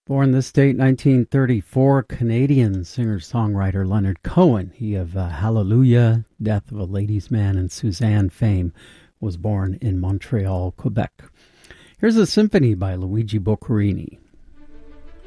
Born this date, 1934, Canadian singer-songwriter Leonard Cohen, he of Hallelujah, Death of a Ladies' Man, and Suzanne fame, was born in Montreal, Quebec. Here's a symphony by Luigi Boccherini.